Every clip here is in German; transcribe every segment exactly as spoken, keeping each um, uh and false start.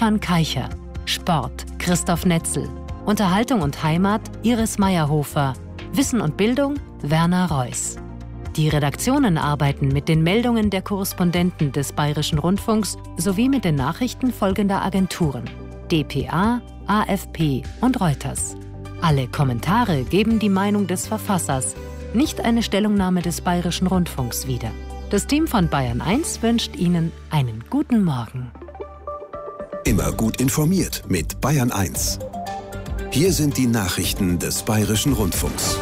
Stefan Keicher. Sport Christoph Netzel. Unterhaltung und Heimat Iris Meyerhofer. Wissen und Bildung Werner Reuss. Die Redaktionen arbeiten mit den Meldungen der Korrespondenten des Bayerischen Rundfunks sowie mit den Nachrichten folgender Agenturen: D P A, A F P und Reuters. Alle Kommentare geben die Meinung des Verfassers, nicht eine Stellungnahme des Bayerischen Rundfunks wieder. Das Team von Bayern eins wünscht Ihnen einen guten Morgen. Immer gut informiert mit Bayern eins. Hier sind die Nachrichten des Bayerischen Rundfunks.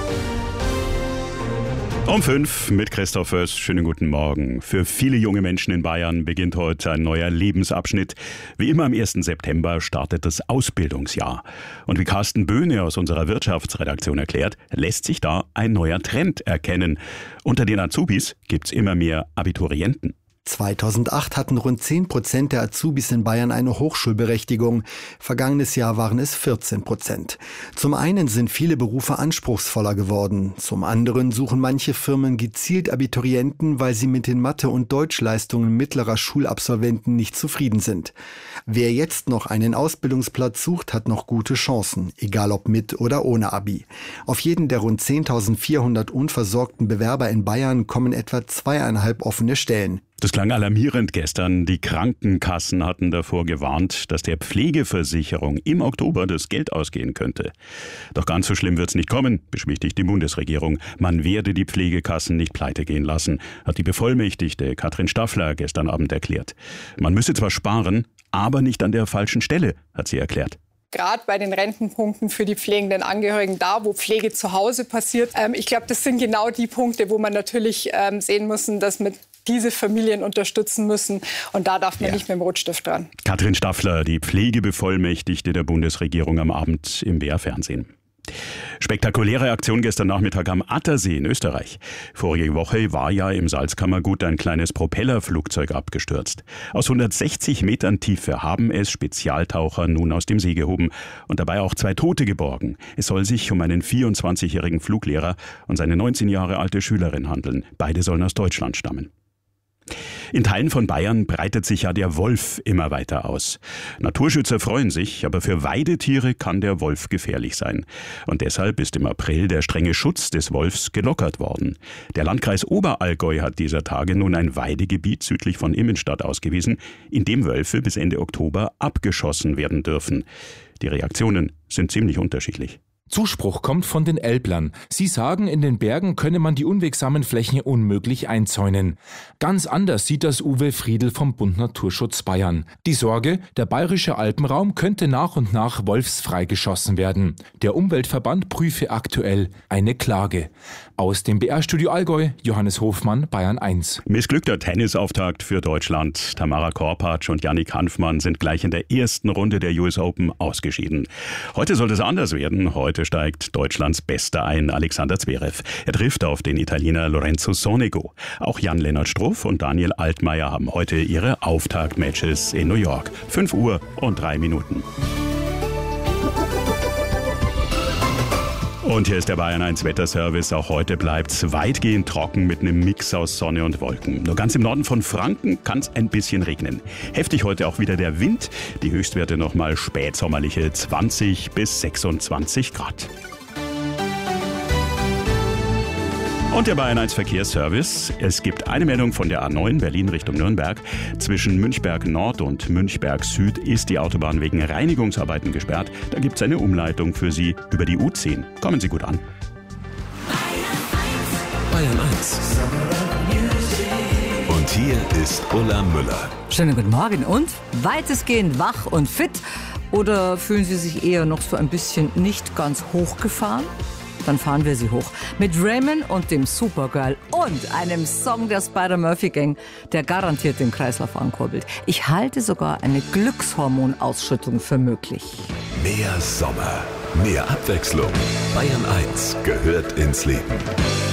Um fünf mit Christoph Oers. Schönen guten Morgen. Für viele junge Menschen in Bayern beginnt heute ein neuer Lebensabschnitt. Wie immer am ersten September startet das Ausbildungsjahr. Und wie Carsten Böhne aus unserer Wirtschaftsredaktion erklärt, lässt sich da ein neuer Trend erkennen. Unter den Azubis gibt's immer mehr Abiturienten. zweitausendacht hatten rund zehn Prozent der Azubis in Bayern eine Hochschulberechtigung. Vergangenes Jahr waren es vierzehn Prozent. Zum einen sind viele Berufe anspruchsvoller geworden. Zum anderen suchen manche Firmen gezielt Abiturienten, weil sie mit den Mathe- und Deutschleistungen mittlerer Schulabsolventen nicht zufrieden sind. Wer jetzt noch einen Ausbildungsplatz sucht, hat noch gute Chancen, egal ob mit oder ohne Abi. Auf jeden der rund zehntausendvierhundert unversorgten Bewerber in Bayern kommen etwa zweieinhalb offene Stellen. Das klang alarmierend gestern. Die Krankenkassen hatten davor gewarnt, dass der Pflegeversicherung im Oktober das Geld ausgehen könnte. Doch ganz so schlimm wird's nicht kommen, beschwichtigt die Bundesregierung. Man werde die Pflegekassen nicht pleite gehen lassen, hat die Bevollmächtigte Katrin Staffler gestern Abend erklärt. Man müsse zwar sparen, aber nicht an der falschen Stelle, hat sie erklärt. Gerade bei den Rentenpunkten für die pflegenden Angehörigen, da wo Pflege zu Hause passiert. Ähm, ich glaube, das sind genau die Punkte, wo man natürlich ähm, sehen müssen, dass mit diese Familien unterstützen müssen. Und da darf man ja nicht mit dem Rotstift dran. Katrin Staffler, die Pflegebevollmächtigte der Bundesregierung, am Abend im B R-Fernsehen. Spektakuläre Aktion gestern Nachmittag am Attersee in Österreich. Vorige Woche war ja im Salzkammergut ein kleines Propellerflugzeug abgestürzt. Aus hundertsechzig Metern Tiefe haben es Spezialtaucher nun aus dem See gehoben und dabei auch zwei Tote geborgen. Es soll sich um einen vierundzwanzigjährigen Fluglehrer und seine neunzehn Jahre alte Schülerin handeln. Beide sollen aus Deutschland stammen. In Teilen von Bayern breitet sich ja der Wolf immer weiter aus. Naturschützer freuen sich, aber für Weidetiere kann der Wolf gefährlich sein. Und deshalb ist im April der strenge Schutz des Wolfs gelockert worden. Der Landkreis Oberallgäu hat dieser Tage nun ein Weidegebiet südlich von Immenstadt ausgewiesen, in dem Wölfe bis Ende Oktober abgeschossen werden dürfen. Die Reaktionen sind ziemlich unterschiedlich. Zuspruch kommt von den Elblern. Sie sagen, in den Bergen könne man die unwegsamen Flächen unmöglich einzäunen. Ganz anders sieht das Uwe Friedl vom Bund Naturschutz Bayern. Die Sorge, der bayerische Alpenraum könnte nach und nach wolfsfrei geschossen werden. Der Umweltverband prüfe aktuell eine Klage. Aus dem B R-Studio Allgäu, Johannes Hofmann, Bayern eins. Missglückter Tennisauftakt für Deutschland. Tamara Korpatsch und Yannick Hanfmann sind gleich in der ersten Runde der U S Open ausgeschieden. Heute soll es anders werden. Heute steigt Deutschlands Bester ein, Alexander Zverev. Er trifft auf den Italiener Lorenzo Sonego. Auch Jan-Lennart Struff und Daniel Altmaier haben heute ihre Auftaktmatches in New York. fünf Uhr und drei Minuten. Und hier ist der Bayern eins Wetterservice. Auch heute bleibt's weitgehend trocken mit einem Mix aus Sonne und Wolken. Nur ganz im Norden von Franken kann's ein bisschen regnen. Heftig heute auch wieder der Wind. Die Höchstwerte nochmal spätsommerliche zwanzig bis sechsundzwanzig Grad. Und der Bayern eins Verkehrsservice. Es gibt eine Meldung von der A neun Berlin Richtung Nürnberg. Zwischen Münchberg Nord und Münchberg Süd ist die Autobahn wegen Reinigungsarbeiten gesperrt. Da gibt es eine Umleitung für Sie über die U zehn. Kommen Sie gut an. Bayern eins. Und hier ist Ulla Müller. Schönen guten Morgen und weitestgehend wach und fit. Oder fühlen Sie sich eher noch so ein bisschen nicht ganz hochgefahren? Dann fahren wir sie hoch. Mit Raymond und dem Supergirl und einem Song der Spider-Murphy-Gang, der garantiert den Kreislauf ankurbelt. Ich halte sogar eine Glückshormonausschüttung für möglich. Mehr Sommer, mehr Abwechslung. Bayern eins gehört ins Leben.